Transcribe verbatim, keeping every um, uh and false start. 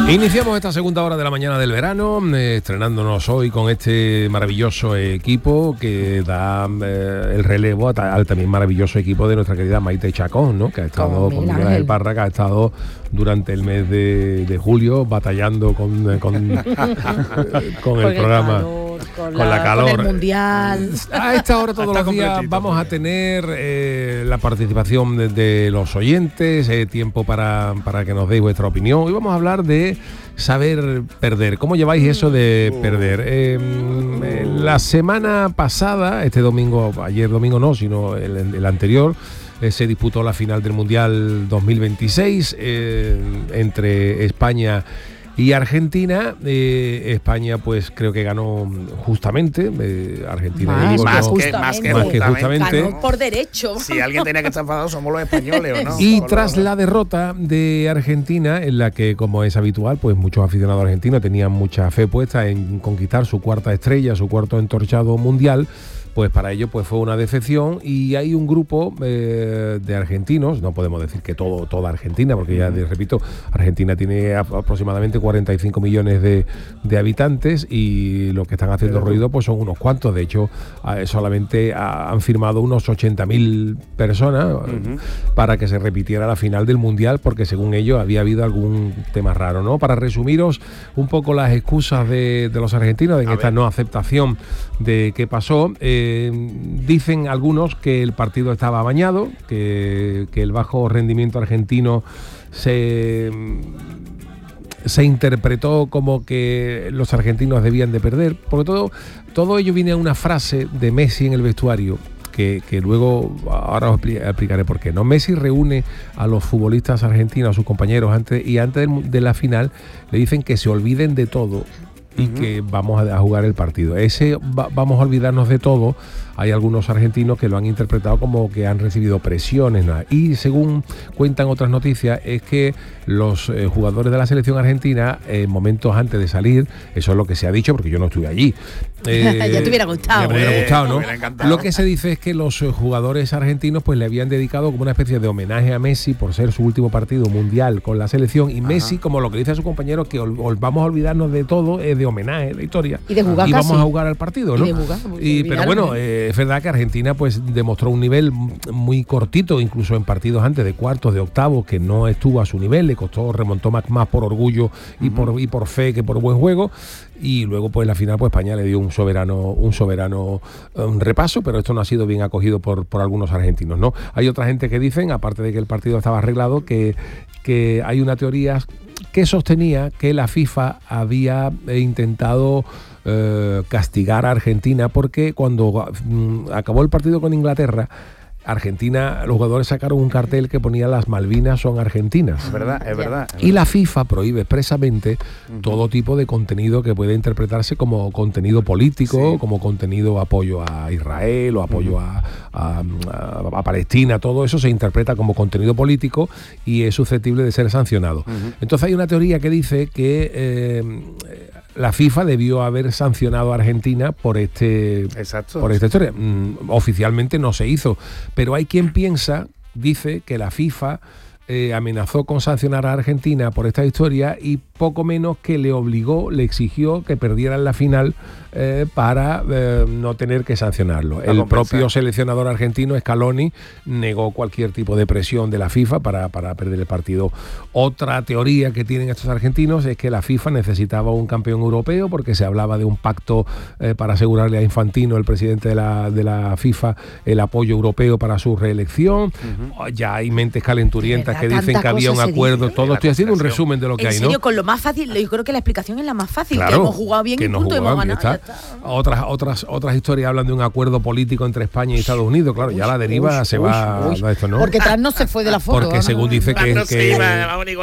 Iniciamos esta segunda hora de la mañana del verano, eh, estrenándonos hoy con este maravilloso equipo que da eh, el relevo a, al también maravilloso equipo de nuestra querida Maite Chacón, ¿no? Que ha estado con Miguel Ángel Parra, que ha estado durante el mes de, de julio batallando con, con, con el programa. Con, con la, la calor. Con el mundial. A esta hora todos los días vamos a tener eh, la participación de, de los oyentes, eh, tiempo para, para que nos deis vuestra opinión. Hoy vamos a hablar de saber perder. ¿Cómo lleváis eso de perder? Eh, eh, la semana pasada, este domingo, ayer domingo no, sino el, el anterior, eh, se disputó la final del Mundial dos mil veintiséis eh, entre España y Argentina. eh, España pues creo que ganó justamente, eh, Argentina más, digo, más, no, que, más, que, más que justamente. Ganó por derecho. Si alguien tenía que estar enfadado somos los españoles, ¿o no? Y Solo, tras ¿no? la derrota de Argentina, en la que, como es habitual, pues muchos aficionados argentinos tenían mucha fe puesta en conquistar su cuarta estrella, su cuarto entorchado mundial, pues para ello pues fue una decepción. Y hay un grupo eh, de argentinos, no podemos decir que todo toda Argentina, porque ya les repito, Argentina tiene aproximadamente cuarenta y cinco millones de, de habitantes, y los que están haciendo Pero, ruido pues son unos cuantos. De hecho, eh, solamente ha, han firmado unos ochenta mil personas uh-huh. para que se repitiera la final del Mundial, porque según ellos había habido algún tema raro, ¿no? Para resumiros un poco las excusas de, de los argentinos en A esta ver. no aceptación de qué pasó, eh, Eh, dicen algunos que el partido estaba amañado, que, que el bajo rendimiento argentino se, se interpretó como que los argentinos debían de perder, porque todo, todo ello viene a una frase de Messi en el vestuario, que, que luego, ahora os explicaré por qué. ¿No? Messi reúne a los futbolistas argentinos, a sus compañeros, antes, y antes de, de la final le dicen que se olviden de todo y uh-huh. que vamos a jugar el partido. Ese va, vamos a olvidarnos de todo. Hay algunos argentinos que lo han interpretado como que han recibido presiones, ¿no? Y según cuentan otras noticias, es que los eh, jugadores de la selección argentina, en eh, momentos antes de salir, eso es lo que se ha dicho, porque yo no estuve allí. Eh, ya te hubiera gustado. Ya me hubiera gustado, ¿no? Hubiera Lo que se dice es que los eh, jugadores argentinos pues le habían dedicado como una especie de homenaje a Messi por ser su último partido mundial con la selección, y Ajá. Messi, como lo que dice a su compañero, que ol, ol, vamos a olvidarnos de todo, es eh, de homenaje, de historia. Y de jugar Y casi. vamos a jugar al partido, ¿no? Y de jugar, y, pero bueno, eh, es verdad que Argentina pues demostró un nivel muy cortito, incluso en partidos antes de cuartos, de octavos, que no estuvo a su nivel, le costó, remontó más, más por orgullo y, uh-huh. por, y por fe que por buen juego. Y luego pues la final pues España le dio un soberano un soberano um, repaso, pero esto no ha sido bien acogido por, por algunos argentinos, ¿no? Hay otra gente que dicen, aparte de que el partido estaba arreglado, que, que hay una teoría que sostenía que la FIFA había intentado eh, castigar a Argentina, porque cuando mm, acabó el partido con Inglaterra, Argentina, los jugadores sacaron un cartel que ponía las Malvinas son argentinas. Es verdad, es verdad. Es y la verdad. FIFA prohíbe expresamente uh-huh. todo tipo de contenido que puede interpretarse como contenido político, sí. como contenido apoyo a Israel o apoyo uh-huh. a, a, a, a Palestina. Todo eso se interpreta como contenido político y es susceptible de ser sancionado. Uh-huh. Entonces hay una teoría que dice que eh, la FIFA debió haber sancionado a Argentina por este Exacto, por esta historia. Mm, oficialmente no se hizo, pero hay quien piensa, dice, que la FIFA eh, amenazó con sancionar a Argentina por esta historia y poco menos que le obligó, le exigió que perdieran la final eh, para eh, no tener que sancionarlo. El compensar. propio seleccionador argentino, Scaloni, negó cualquier tipo de presión de la FIFA para, para perder el partido. Otra teoría que tienen estos argentinos es que la FIFA necesitaba un campeón europeo, porque se hablaba de un pacto eh, para asegurarle a Infantino, el presidente de la, de la FIFA, el apoyo europeo para su reelección. Uh-huh. Ya hay mentes calenturientas que dicen que había un acuerdo. Todo estoy haciendo un resumen de lo que hay, ¿no? Con lo más fácil, yo creo que la explicación es la más fácil, claro, que hemos jugado bien y punto, hemos ganado. Ya está. Otras, otras, otras historias hablan de un acuerdo político entre España y Estados Unidos. Claro, uy, ya la deriva uy, se uy, va uy. a esto, ¿no? Porque Trump no se fue de la foto. Porque según dice que, que,